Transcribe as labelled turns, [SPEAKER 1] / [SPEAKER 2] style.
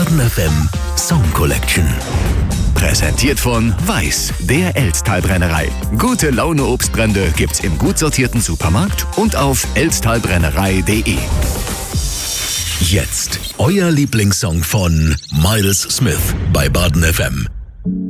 [SPEAKER 1] Baden FM Song Collection. Präsentiert von Weiß, der Elsttalbrennerei. Gute Laune Obstbrände gibt's im gut sortierten Supermarkt und auf elsttalbrennerei.de. Jetzt euer Lieblingssong von Miles Smith bei Baden FM.